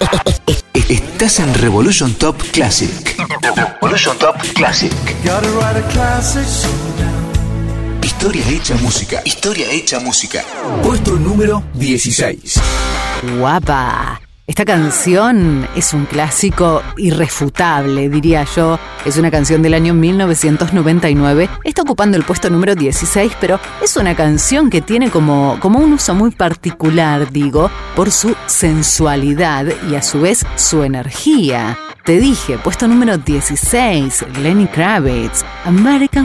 Estás en Revolution Top Classic. Revolution Top Classic. Historia hecha música. Historia hecha música. Puesto número 16. Guapa. Esta canción es un clásico irrefutable, diría yo. Es una canción del año 1999. Está ocupando el puesto número 16, pero es una canción que tiene como un uso muy particular, digo, por su sensualidad y a su vez su energía. Te dije, puesto número 16, Lenny Kravitz, American